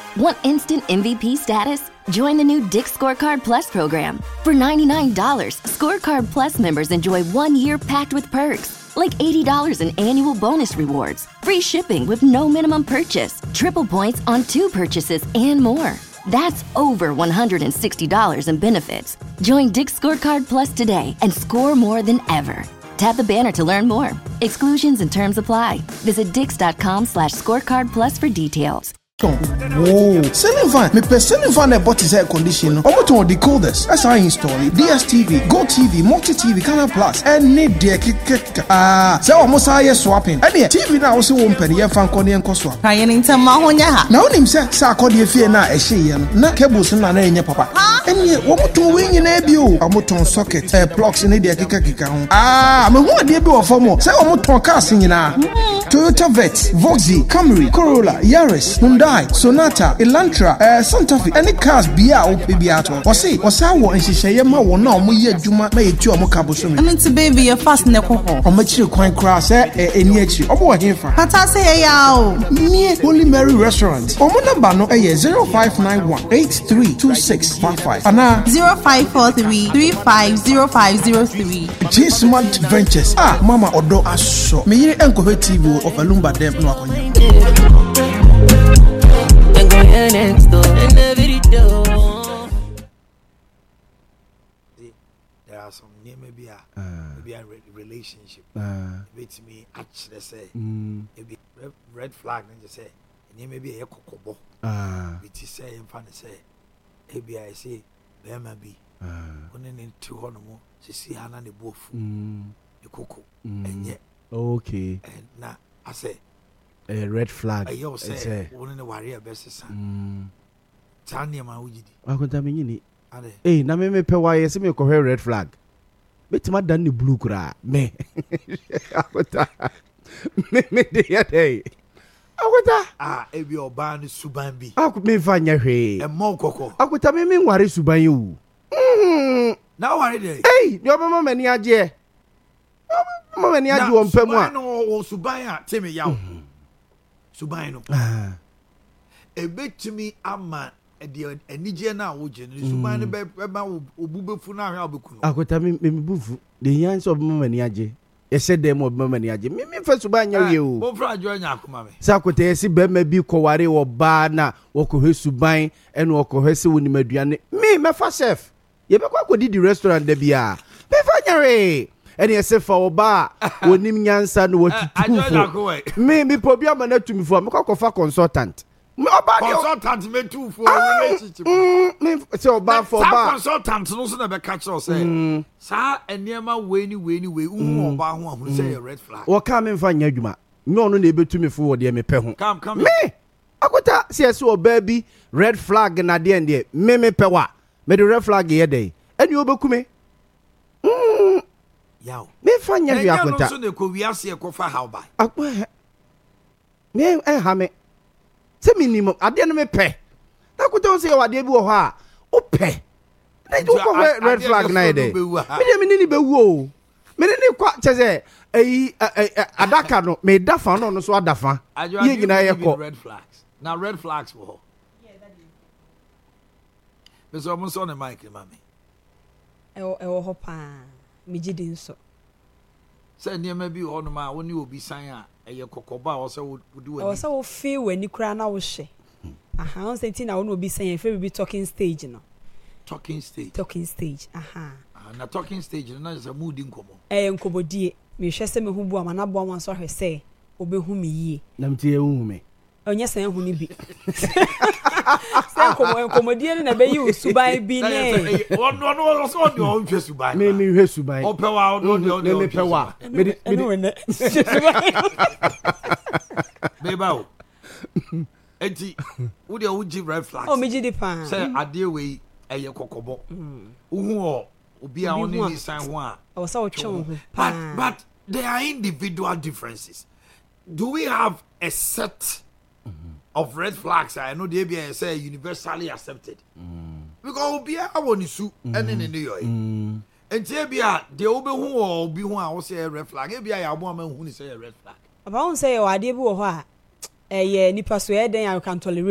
Want instant MVP status? Join the new Dick's Scorecard Plus program. For $99, Scorecard Plus members enjoy 1 year packed with perks, like $80 in annual bonus rewards, free shipping with no minimum purchase, triple points on 2 purchases, and more. That's over $160 in benefits. Join Dick's Scorecard Plus today and score more than ever. Tap the banner to learn more. Exclusions and terms apply. Visit dix.com/scorecard plus for details. Whoa, selling fan. Me selling fan that bought his air condition. Almost on decoders. As I install it. DSTV, Go TV, Multi TV, Canal Plus, and need the so almost I swapping. And the TV now also won't pay the fan corny and cost swap. Ryan into Mahonia. Now him say Sarkodi fear na a she na cables na na papa. And yet what to wing in a view. Amoton socket plugs in the kika. I'm a one dear bill for more. Say Amoton casting in Toyota Vet, Voxy, Camry, Corolla, Yaris, Hyundai, Sonata, Elantra, Santa Fe, any cars be out, baby out. Or say, or sour and she say, Ma will now me Juma may two more cabos. I mean to baby a fast neco. Or much you coin cross, and yet you. Or what here for? But I say, yow, near Holy Mary Restaurant. Or Monabano, 0591 832655. And 0543 350503. J Smart Ventures. Mama Odo Aso. Me Uncle TV of a Lumba Dem no. Next door and every door. There are some near maybe a relationship. With me, actually say, maybe red flag, and just say, maybe a cocobo. Which is saying, funny say, maybe I say, there may be only in 200 more. She see Hannah the both the cocoa, and yet, okay, and now I say. A red flag. I say, one in the warrior best son. Tanya Maudi. I could have been eh, na me pay why see me correct red flag. Bet ma dan the blue cra. Me. Me the day. Ebi oba ni suban bi. Aku me fanya hwe. E mo koko. Aku ta me nware suban yu. Na ware dey. Hey, yo mama mani aje. Mama mani aje wo mpam a. No suban a temi yawo. Suban no. Ebetumi ama de enije na woje no suban no be ma obubefu na ahwa obeku no. Aku ta me bufu. The yanso of mama mani aje. Yese dem of mama mani aje. Me fa suban nya ye o. Mo fra ajo nya akoma me. Sa ko te esi be ma bi ko ware wo ba na wo ko hwe suban ene wo ko hwe se woni maduane. Me fa chef. Ye be kwa kodi di restaurant da bia. Me fa nyare. Ene yese fa oba wonim nyansa no watutu. Me po bia ma na tumi fo. Me kwa fa consultant. Me oba consultant me tu for relationship. Me se oba for ba. Consultant no so na be catch us say. Sa eniema we ni oba ho ahun say red flag. Wo ka me mfa nya adwuma. Me ono na ebetumi fo wo de me pe ho. Come. Me akota se ese oba bi red flag na de ende me pe wa. Me the red flag ye dey. Eni obeku Yaw. Me fanya wi akota. No so ne ko wiase e ko fa how by. Akwa. Me ha me. Se minimum ade no me pe. Na akota se wa de bi wo ho a. O pe. Na do ko red flag na ide. Me ni be wu o. Me ni kwa cheze adaka no me dafa no so adafa. Ye nyina ye ko red flags. Now red flags for. Yeah, that is. Mr. Almost on the mic, mami. Ho pa. Mijidi nso. Say niam bi ho no ma woni obi san a eye kokoba o se wo du wani. O se wo fe wani kra na wo hye. Aha, on senti na woni obi san e fe bi talking stage no. Talking stage. Aha. Na talking stage na is a mood nkomo. Nkobodie. Me hwe se me hu bu ama na bo am so hwe se obehu me yie. Na mtie hu me. Onye san hu ni bi. Se komodie na be yi suban bi ne. No so de o hwe suban. Me hwe suban. O pe wa o de me pe wa. Me ne. Me ba o. Enti wo de o give red flags. O me gi di pa. Say ade we eye kokobo. Uhu o obi a oni ni san ho a. O sa o twe But there are individual differences. Do we have a set of red flags? I know the ABI say universally accepted. Because obi a woni su ene ne yo e. Enti ABI de obi hu o obi hu a wo say red flag. ABI ya abo ma hu ni say red flag. Aba won say o ade bi wo ho a nipa so e den ya can tolerate